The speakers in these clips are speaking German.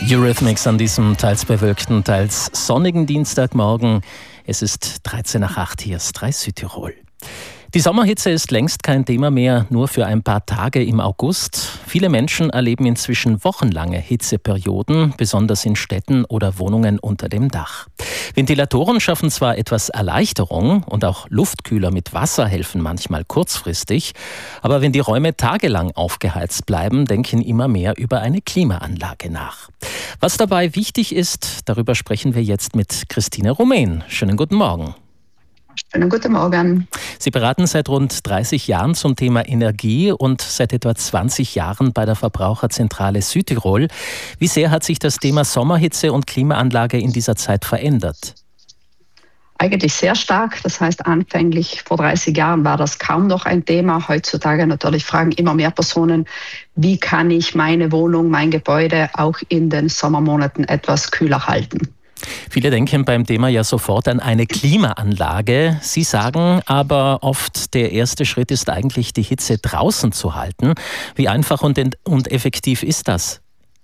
Eurythmics an diesem teils bewölkten, teils sonnigen Dienstagmorgen. Es ist 13 nach 8, hier ist 3 Südtirol. Die Sommerhitze ist längst kein Thema mehr, nur für ein paar Tage im August. Viele Menschen erleben inzwischen wochenlange Hitzeperioden, besonders in Städten oder Wohnungen unter dem Dach. Ventilatoren schaffen zwar etwas Erleichterung und auch Luftkühler mit Wasser helfen manchmal kurzfristig, aber wenn die Räume tagelang aufgeheizt bleiben, denken immer mehr über eine Klimaanlage nach. Was dabei wichtig ist, darüber sprechen wir jetzt mit Christine Rumähn. Schönen guten Morgen. Schönen guten Morgen. Sie beraten seit rund 30 Jahren zum Thema Energie und seit etwa 20 Jahren bei der Verbraucherzentrale Südtirol. Wie sehr hat sich das Thema Sommerhitze und Klimaanlage in dieser Zeit verändert? Eigentlich sehr stark. Das heißt, anfänglich vor 30 Jahren war das kaum noch ein Thema. Heutzutage natürlich fragen immer mehr Personen, wie kann ich meine Wohnung, mein Gebäude auch in den Sommermonaten etwas kühler halten. Viele denken beim Thema ja sofort an eine Klimaanlage. Sie sagen aber oft, der erste Schritt ist eigentlich, die Hitze draußen zu halten. Wie einfach und effektiv ist das?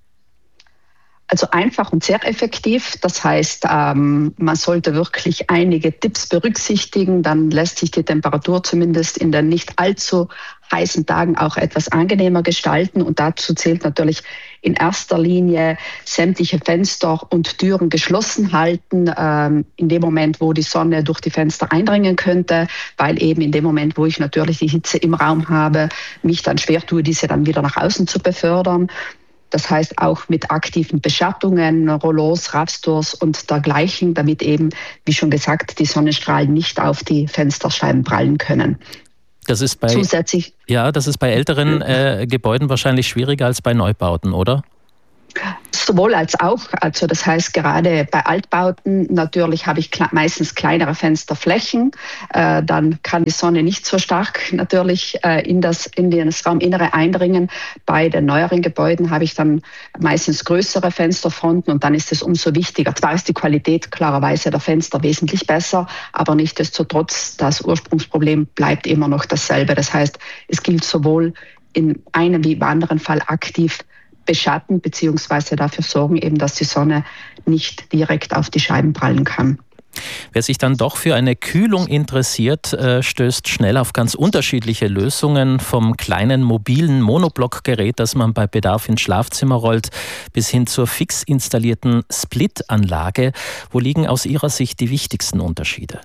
Also einfach und sehr effektiv. Das heißt, man sollte wirklich einige Tipps berücksichtigen. Dann lässt sich die Temperatur zumindest in den nicht allzu heißen Tagen auch etwas angenehmer gestalten. Und dazu zählt natürlich in erster Linie sämtliche Fenster und Türen geschlossen halten, in dem Moment, wo die Sonne durch die Fenster eindringen könnte, weil eben in dem Moment, wo ich natürlich die Hitze im Raum habe, mich dann schwer tue, diese dann wieder nach außen zu befördern. Das heißt auch mit aktiven Beschattungen, Rollos, Rafstors und dergleichen, damit eben, wie schon gesagt, die Sonnenstrahlen nicht auf die Fensterscheiben prallen können. Das ist bei älteren Gebäuden wahrscheinlich schwieriger als bei Neubauten, oder? Sowohl als auch. Also das heißt, gerade bei Altbauten natürlich habe ich meistens kleinere Fensterflächen. Dann kann die Sonne nicht so stark natürlich in das Rauminnere eindringen. Bei den neueren Gebäuden habe ich dann meistens größere Fensterfronten und dann ist es umso wichtiger. Zwar ist die Qualität klarerweise der Fenster wesentlich besser, aber nichtsdestotrotz, das Ursprungsproblem bleibt immer noch dasselbe. Das heißt, es gilt sowohl in einem wie im anderen Fall aktiv beschatten bzw. dafür sorgen, eben, dass die Sonne nicht direkt auf die Scheiben prallen kann. Wer sich dann doch für eine Kühlung interessiert, stößt schnell auf ganz unterschiedliche Lösungen, vom kleinen mobilen Monoblockgerät, das man bei Bedarf ins Schlafzimmer rollt, bis hin zur fix installierten Split-Anlage. Wo liegen aus Ihrer Sicht die wichtigsten Unterschiede?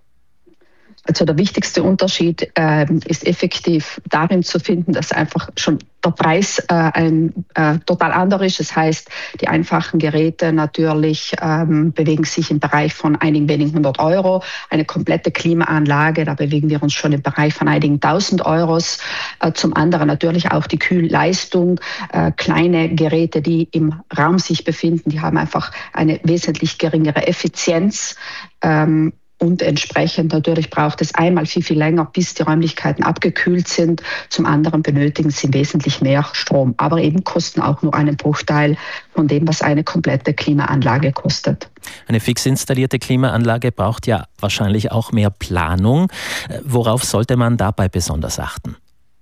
Also der wichtigste Unterschied ist effektiv darin zu finden, dass einfach schon der Preis total anderer ist. Das heißt, die einfachen Geräte natürlich bewegen sich im Bereich von einigen wenigen 100 Euro. Eine komplette Klimaanlage, da bewegen wir uns schon im Bereich von einigen 1000 Euros. Zum anderen natürlich auch die Kühlleistung. Kleine Geräte, die im Raum sich befinden, die haben einfach eine wesentlich geringere Effizienz. Und entsprechend natürlich braucht es einmal viel länger, bis die Räumlichkeiten abgekühlt sind. Zum anderen benötigen sie wesentlich mehr Strom, aber eben kosten auch nur einen Bruchteil von dem, was eine komplette Klimaanlage kostet. Eine fix installierte Klimaanlage braucht ja wahrscheinlich auch mehr Planung. Worauf sollte man dabei besonders achten?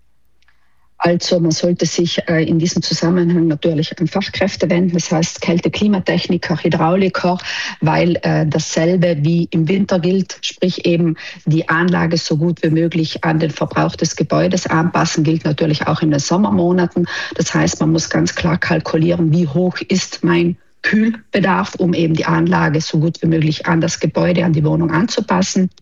Also man sollte sich in diesem Zusammenhang natürlich an Fachkräfte wenden, das heißt Kälte-Klimatechniker, Hydrauliker, weil dasselbe wie im Winter gilt, sprich eben die Anlage so gut wie möglich an den Verbrauch des Gebäudes anpassen, gilt natürlich auch in den Sommermonaten. Das heißt, man muss ganz klar kalkulieren, wie hoch ist mein Kühlbedarf, um eben die Anlage so gut wie möglich an das Gebäude, an die Wohnung anzupassen.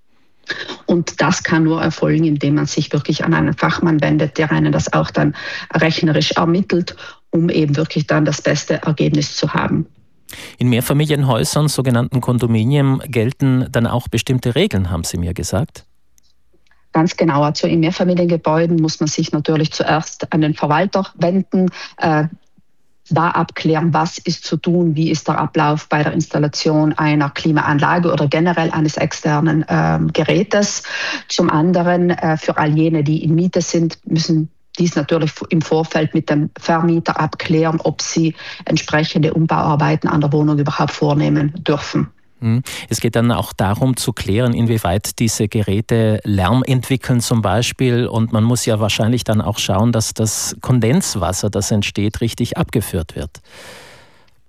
Und das kann nur erfolgen, indem man sich wirklich an einen Fachmann wendet, der einen das auch dann rechnerisch ermittelt, um eben wirklich dann das beste Ergebnis zu haben. In Mehrfamilienhäusern, sogenannten Kondominien, gelten dann auch bestimmte Regeln, haben Sie mir gesagt? Ganz genau. Also in Mehrfamiliengebäuden muss man sich natürlich zuerst an den Verwalter wenden, da abklären, was ist zu tun, wie ist der Ablauf bei der Installation einer Klimaanlage oder generell eines externen Gerätes. Zum anderen, für all jene, die in Miete sind, müssen dies natürlich im Vorfeld mit dem Vermieter abklären, ob sie entsprechende Umbauarbeiten an der Wohnung überhaupt vornehmen dürfen. Es geht dann auch darum zu klären, inwieweit diese Geräte Lärm entwickeln zum Beispiel. Und man muss ja wahrscheinlich dann auch schauen, dass das Kondenswasser, das entsteht, richtig abgeführt wird.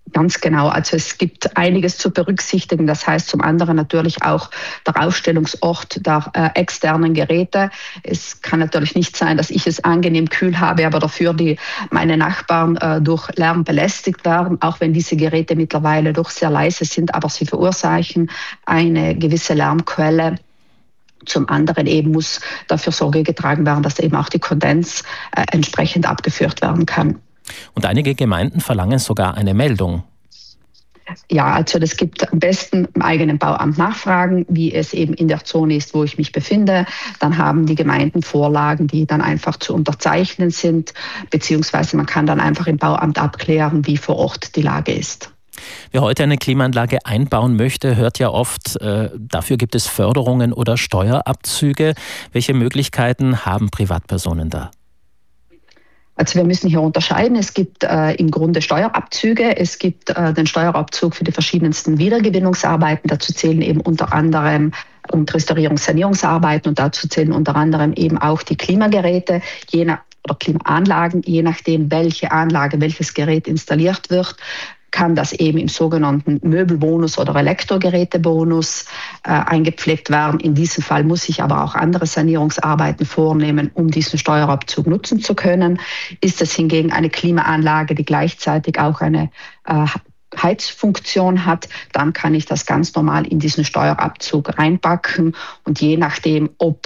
Ganz genau. Also es gibt einiges zu berücksichtigen. Das heißt zum anderen natürlich auch der Aufstellungsort der externen Geräte. Es kann natürlich nicht sein, dass ich es angenehm kühl habe, aber dafür meine Nachbarn durch Lärm belästigt werden, auch wenn diese Geräte mittlerweile doch sehr leise sind, aber sie verursachen eine gewisse Lärmquelle. Zum anderen eben muss dafür Sorge getragen werden, dass eben auch die Kondens entsprechend abgeführt werden kann. Und einige Gemeinden verlangen sogar eine Meldung. Ja, also das gibt am besten im eigenen Bauamt nachfragen, wie es eben in der Zone ist, wo ich mich befinde. Dann haben die Gemeinden Vorlagen, die dann einfach zu unterzeichnen sind, beziehungsweise man kann dann einfach im Bauamt abklären, wie vor Ort die Lage ist. Wer heute eine Klimaanlage einbauen möchte, hört ja oft, dafür gibt es Förderungen oder Steuerabzüge. Welche Möglichkeiten haben Privatpersonen da? Also wir müssen hier unterscheiden. Es gibt im Grunde Steuerabzüge. Es gibt den Steuerabzug für die verschiedensten Wiedergewinnungsarbeiten. Dazu zählen eben unter anderem Restaurierungs-Sanierungsarbeiten und dazu zählen unter anderem eben auch die Klimageräte, oder Klimaanlagen, je nachdem, welche Anlage, welches Gerät installiert wird, kann das eben im sogenannten Möbelbonus oder Elektrogerätebonus eingepflegt werden. In diesem Fall muss ich aber auch andere Sanierungsarbeiten vornehmen, um diesen Steuerabzug nutzen zu können. Ist es hingegen eine Klimaanlage, die gleichzeitig auch eine Heizfunktion hat, dann kann ich das ganz normal in diesen Steuerabzug reinpacken. Und je nachdem, ob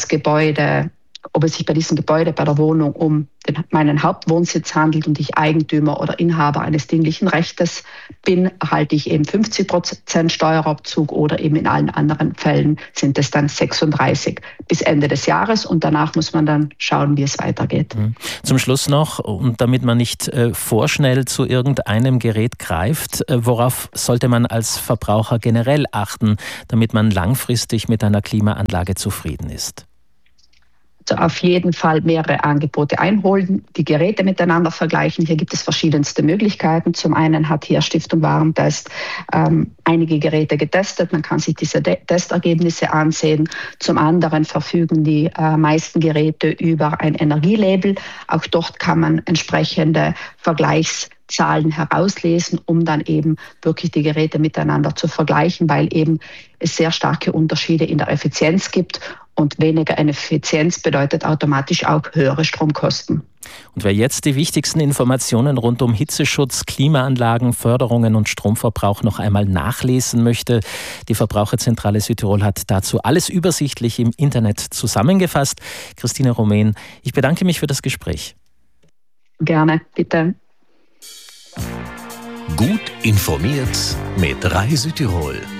es sich bei diesem Gebäude, bei der Wohnung um meinen Hauptwohnsitz handelt und ich Eigentümer oder Inhaber eines dinglichen Rechtes bin, erhalte ich eben 50% Steuerabzug oder eben in allen anderen Fällen sind es dann 36 bis Ende des Jahres und danach muss man dann schauen, wie es weitergeht. Zum Schluss noch, und damit man nicht vorschnell zu irgendeinem Gerät greift, worauf sollte man als Verbraucher generell achten, damit man langfristig mit einer Klimaanlage zufrieden ist? Auf jeden Fall mehrere Angebote einholen, die Geräte miteinander vergleichen. Hier gibt es verschiedenste Möglichkeiten. Zum einen hat hier Stiftung Warentest einige Geräte getestet. Man kann sich diese Testergebnisse ansehen. Zum anderen verfügen die meisten Geräte über ein Energielabel. Auch dort kann man entsprechende Vergleichszahlen herauslesen, um dann eben wirklich die Geräte miteinander zu vergleichen, weil eben es sehr starke Unterschiede in der Effizienz gibt. Und weniger Effizienz bedeutet automatisch auch höhere Stromkosten. Und wer jetzt die wichtigsten Informationen rund um Hitzeschutz, Klimaanlagen, Förderungen und Stromverbrauch noch einmal nachlesen möchte, die Verbraucherzentrale Südtirol hat dazu alles übersichtlich im Internet zusammengefasst. Christine Romain, ich bedanke mich für das Gespräch. Gerne, bitte. Gut informiert mit Rai Südtirol.